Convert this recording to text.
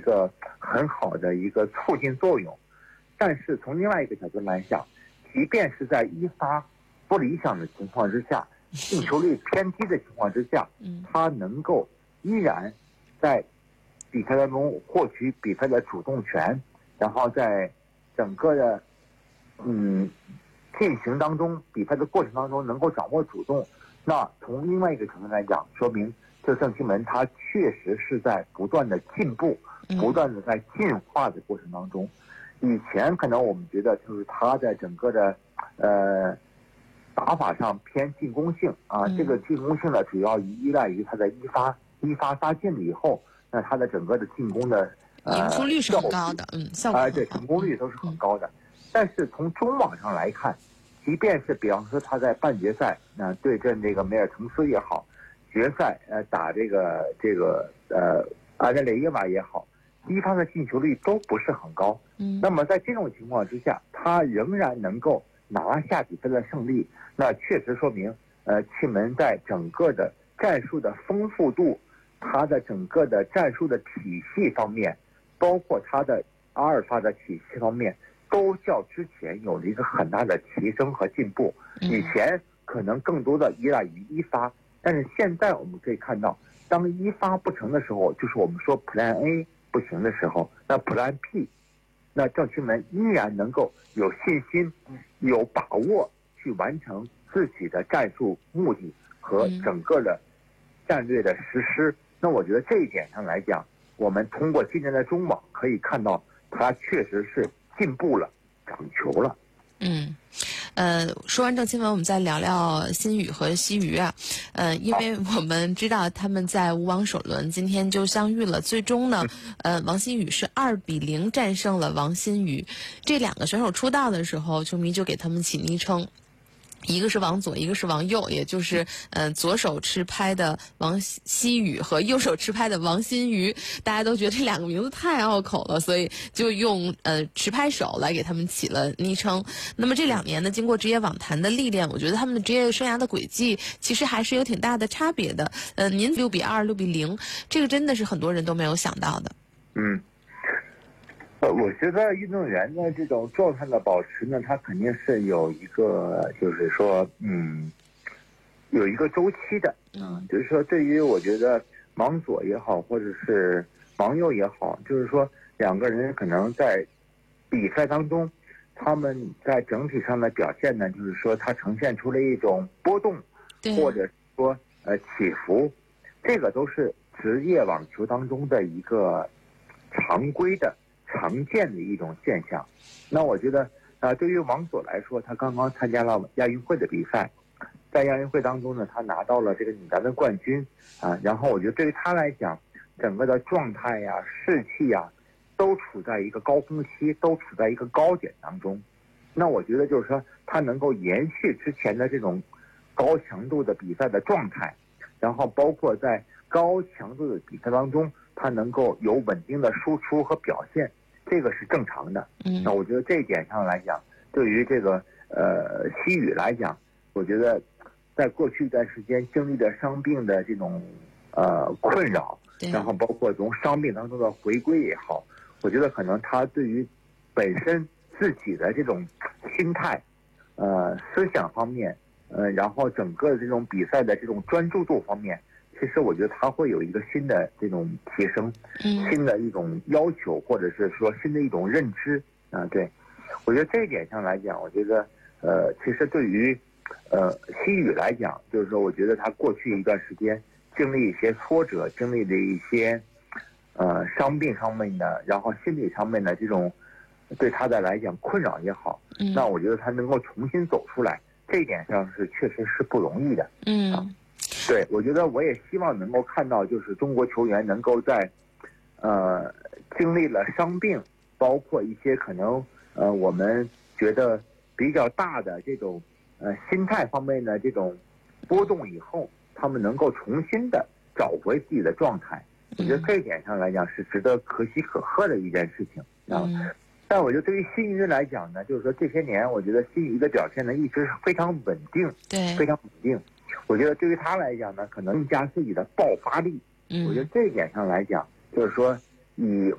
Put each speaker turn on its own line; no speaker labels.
个很好的一个促进作用。但是从另外一个角度来讲，即便是在一发不理想的情况之下，进球率偏低的情况之下，他能够依然在比赛当中获取比赛的主动权，然后在整个的进行当中，比赛的过程当中能够掌握主动。那从另外一个层面来讲，说明这郑钦文他确实是在不断的进步，不断的在进化的过程当中。以前可能我们觉得就是他在整个的打法上偏进攻性啊，这个进攻性呢主要依赖于他的一发杀进了以后，那他的整个的进攻的
赢出率是很高的，效果
对，成功率都是很高的。但是从中网上来看，即便是比方说他在半决赛对阵这个梅尔滕斯也好，决赛打这个阿德雷耶娃也好，一方的进球率都不是很高。那么在这种情况之下，他仍然能够拿下比赛的胜利，那确实说明钦文在整个的战术的丰富度，他的整个的战术的体系方面，包括他的阿尔法的体系方面，都较之前有了一个很大的提升和进步。以前可能更多的依赖于一发，但是现在我们可以看到，当一发不成的时候，就是我们说 Plan A 不行的时候，那 Plan B， 那郑钦文依然能够有信心、有把握去完成自己的战术目的和整个的战略的实施。那我觉得这一点上来讲，我们通过今年的中网可以看到，他确实是进步了，长球了。
说完郑钦文，我们再聊聊辛宇和西瑜啊。因为我们知道他们在无网首轮今天就相遇了，最终呢，王辛宇是2-0战胜了王辛宇。这两个选手出道的时候，球迷就给他们起昵称。一个是王左，一个是王右，也就是左手持拍的王希宇和右手持拍的王辛瑜，大家都觉得这两个名字太拗口了，所以就用持拍手来给他们起了昵称。那么这2年呢，经过职业网坛的历练，我觉得他们的职业生涯的轨迹其实还是有挺大的差别的。您6-2、6-0，这个真的是很多人都没有想到的。
我觉得运动员的这种状态的保持呢，它肯定是有一个，就是说，有一个周期的。就是说，对于我觉得王左也好，或者是王右也好，就是说两个人可能在比赛当中，他们在整体上的表现呢，就是说他呈现出了一种波动，或者说起伏，这个都是职业网球当中的一个常规的。常见的一种现象。那我觉得对于王左来说，他刚刚参加了亚运会的比赛，在亚运会当中呢，他拿到了这个女单的冠军然后我觉得对于他来讲，整个的状态呀、士气呀，都处在一个高峰期，都处在一个高点当中。那我觉得就是说，他能够延续之前的这种高强度的比赛的状态，然后包括在高强度的比赛当中，他能够有稳定的输出和表现，这个是正常的。那我觉得这一点上来讲，对于这个西宇来讲，我觉得在过去一段时间经历的伤病的这种困扰，然后包括从伤病当中的回归也好，我觉得可能他对于本身自己的这种心态、思想方面，然后整个这种比赛的这种专注度方面。其实我觉得他会有一个新的这种提升，新的一种要求，或者是说新的一种认知对，我觉得这一点上来讲，我觉得其实对于西宇来讲，就是说我觉得他过去一段时间经历一些挫折，经历了一些伤病上面的，然后心理上面的这种对他的来讲困扰也好，那我觉得他能够重新走出来，这一点上是确实是不容易的。对，我觉得我也希望能够看到，就是中国球员能够在，经历了伤病，包括一些可能我们觉得比较大的这种心态方面的这种波动以后，他们能够重新的找回自己的状态。我觉得这一点上来讲是值得可喜可贺的一件事情但我觉得对于辛瑜来讲呢，就是说这些年我觉得辛瑜的表现呢一直是非常稳定，非常稳定。我觉得对于他来讲呢，可能增加自己的爆发力。我觉得这一点上来讲，就是说以